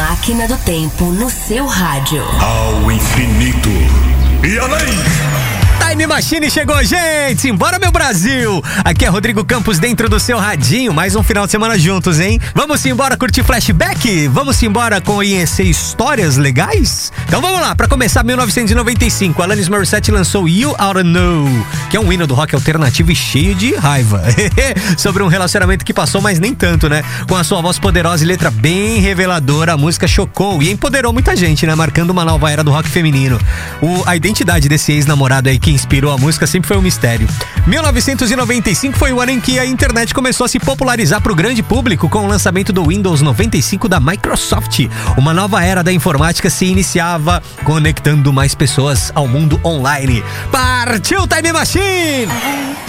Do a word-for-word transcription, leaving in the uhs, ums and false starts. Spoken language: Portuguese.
Máquina do Tempo no seu rádio. Ao infinito e além. Time Machine chegou, gente! Embora, meu Brasil! Aqui é Rodrigo Campos dentro do seu radinho. Mais um final de semana juntos, hein? Vamos embora curtir flashback? Vamos embora conhecer histórias legais? Então vamos lá, pra começar, mil novecentos e noventa e cinco, Alanis Morissette lançou You Oughta Know, que é um hino do rock alternativo e cheio de raiva. Sobre um relacionamento que passou, mas nem tanto, né? Com a sua voz poderosa e letra bem reveladora, a música chocou e empoderou muita gente, né? Marcando uma nova era do rock feminino. O, a identidade desse ex-namorado aí que inspirou a música sempre foi um mistério. mil novecentos e noventa e cinco foi o ano em que a internet começou a se popularizar para o grande público com o lançamento do Windows noventa e cinco da Microsoft. Uma nova era da informática se iniciava, conectando mais pessoas ao mundo online. Partiu Time Machine!